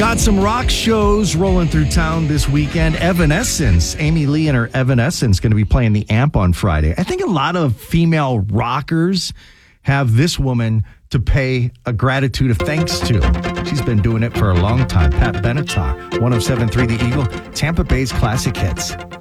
Got some rock shows rolling through town this weekend. Evanescence, Amy Lee and her Evanescence going to be playing the Amp on Friday. I think a lot of female rockers have this woman to pay a gratitude of thanks to. She's been doing it for a long time. Pat Benatar, 107.3 The Eagle, Tampa Bay's classic hits.